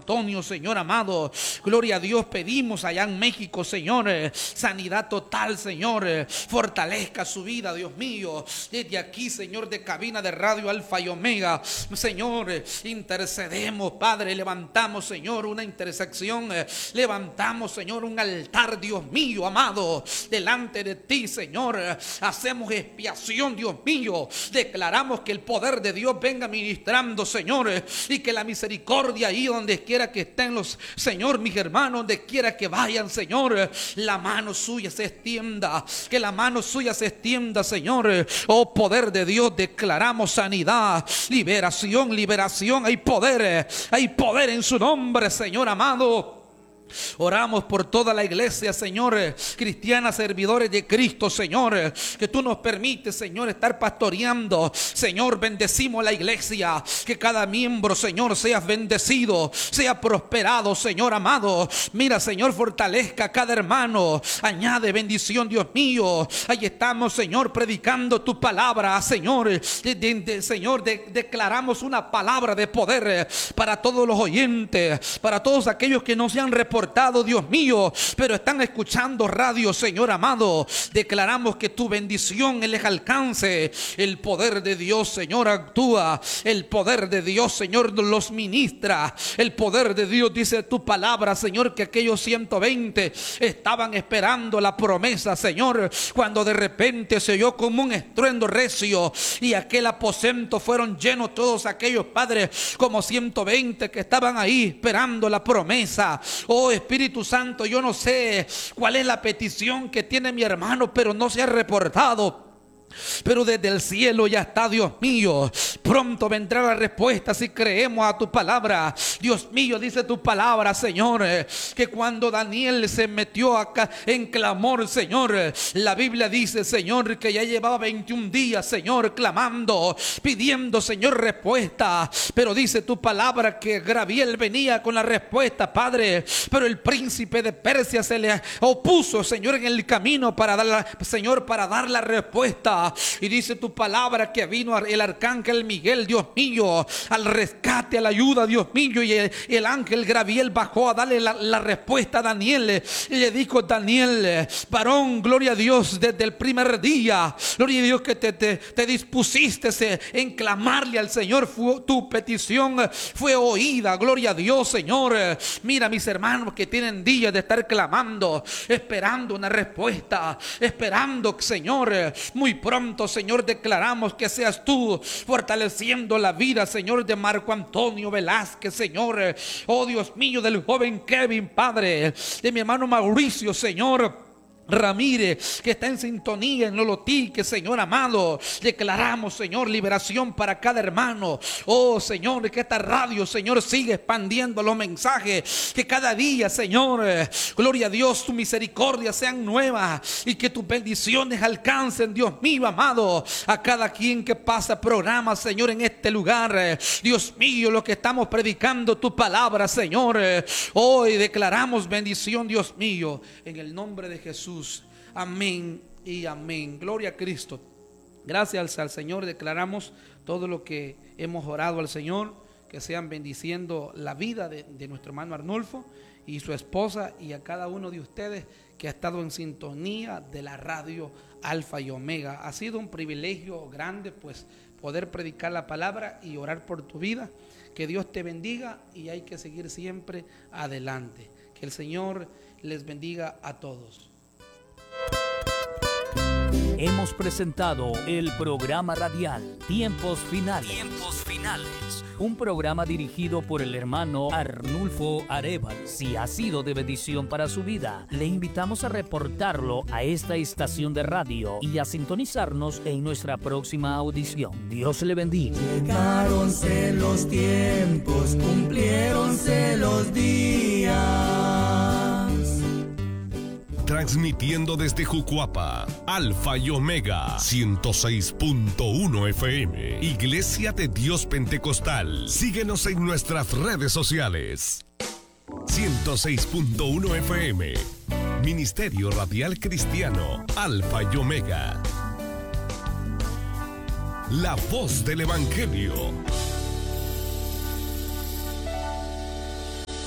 Antonio, Señor amado. Gloria a Dios, pedimos allá en México, Señor, sanidad total, Señor. Fortalezca su vida, Dios mío. Desde aquí, Señor, de cabina de radio Alfa y Omega, Señor, intercedemos, Padre. Levantamos, Señor, una intersección. Levantamos, Señor, un altar, Dios mío, amado, delante de ti, Señor. Hacemos expiación, Dios mío. Declaramos que el poder de Dios venga ministrando, Señor, y que la misericordia ahí donde quiera que estén los, Señor, mis hermanos, donde quiera que vayan, Señor, la mano suya se extienda, que la mano suya se extienda, Señor. Oh, poder de Dios, declaramos sanidad, liberación, liberación. Hay poder en su nombre, Señor amado. Oramos por toda la iglesia, Señor, cristiana, servidores de Cristo, Señor, que tú nos permites, Señor, estar pastoreando. Señor, bendecimos la iglesia, que cada miembro, Señor, sea bendecido, sea prosperado, Señor amado. Mira, Señor, fortalezca a cada hermano, añade bendición, Dios mío. Ahí estamos, Señor, predicando tu palabra, Señor. Señor, declaramos una palabra de poder para todos los oyentes, para todos aquellos que no se han reportado, Dios mío, pero están escuchando radio, Señor amado. Declaramos que tu bendición les alcance. El poder de Dios, Señor, actúa. El poder de Dios, Señor, los ministra. El poder de Dios, dice tu palabra, Señor, que aquellos 120 estaban esperando la promesa, Señor, cuando de repente se oyó como un estruendo recio y aquel aposento fueron llenos todos aquellos, Padre, como 120 que estaban ahí esperando la promesa. Oh, Espíritu Santo, yo no sé cuál es la petición que tiene mi hermano, pero no se ha reportado. Pero desde el cielo ya está, Dios mío. Pronto vendrá la respuesta si creemos a tu palabra. Dios mío, dice tu palabra, Señor, que cuando Daniel se metió acá en clamor, Señor, la Biblia dice, Señor, que ya llevaba 21 días, Señor, clamando, pidiendo, Señor, respuesta. Pero dice tu palabra que Gabriel venía con la respuesta, Padre, pero el príncipe de Persia se le opuso, Señor, en el camino para dar la respuesta. Y dice tu palabra que vino el arcángel Miguel, Dios mío, al rescate, a la ayuda, Dios mío, y el ángel Gabriel bajó a darle la respuesta a Daniel. Y le dijo, Daniel, varón, gloria a Dios, desde el primer día, gloria a Dios, que te dispusiste en clamarle al Señor, tu petición fue oída, gloria a Dios, Señor. Mira, mis hermanos que tienen días de estar clamando, esperando una respuesta, esperando, Señor, muy pronto, Señor, declaramos que seas tú fortaleciendo la vida, Señor, de Marco Antonio Velázquez, Señor. Oh, Dios mío, del joven Kevin, Padre, de mi hermano Mauricio, Señor Ramírez, que está en sintonía en Lolotique, Señor amado. Declaramos, Señor, liberación para cada hermano. Oh, Señor, que esta radio, Señor, sigue expandiendo los mensajes. Que cada día, Señor, gloria a Dios, tu misericordia sean nuevas y que tus bendiciones alcancen, Dios mío amado, a cada quien que pasa programa, Señor, en este lugar. Dios mío, lo que estamos predicando tu palabra, Señor, hoy declaramos bendición, Dios mío, en el nombre de Jesús. Amén y amén. Gloria a Cristo. Gracias al Señor. Declaramos todo lo que hemos orado al Señor, que sean bendiciendo la vida de nuestro hermano Arnulfo y su esposa, y a cada uno de ustedes que ha estado en sintonía de la radio Alfa y Omega. Ha sido un privilegio grande, pues, poder predicar la palabra y orar por tu vida. Que Dios te bendiga y hay que seguir siempre adelante. Que el Señor les bendiga a todos. Hemos presentado el programa radial Tiempos Finales. Un programa dirigido por el hermano Arnulfo Arévalo. Si ha sido de bendición para su vida, le invitamos a reportarlo a esta estación de radio y a sintonizarnos en nuestra próxima audición. Dios le bendiga. Llegáronse los tiempos, cumpliéronse los días. Transmitiendo desde Jucuapa, Alfa y Omega, 106.1 FM, Iglesia de Dios Pentecostal. Síguenos en nuestras redes sociales. 106.1 FM, Ministerio Radial Cristiano, Alfa y Omega. La voz del Evangelio.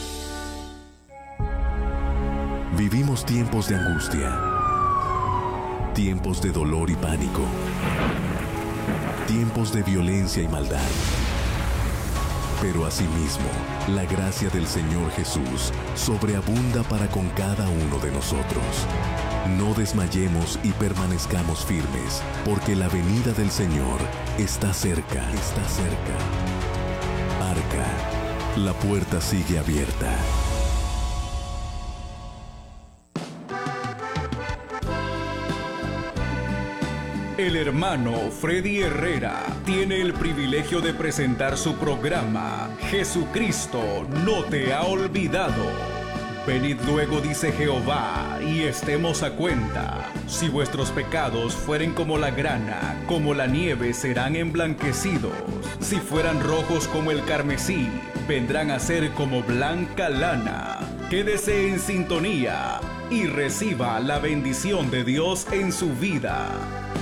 Vivimos tiempos de angustia, tiempos de dolor y pánico, tiempos de violencia y maldad. Pero asimismo, la gracia del Señor Jesús sobreabunda para con cada uno de nosotros. No desmayemos y permanezcamos firmes, porque la venida del Señor está cerca, está cerca. Arca, la puerta sigue abierta. El hermano Freddy Herrera tiene el privilegio de presentar su programa Jesucristo no te ha olvidado. Venid luego, dice Jehová, y estemos a cuenta. Si vuestros pecados fueren como la grana, como la nieve serán emblanquecidos. Si fueran rojos como el carmesí, vendrán a ser como blanca lana. Quédese en sintonía y reciba la bendición de Dios en su vida.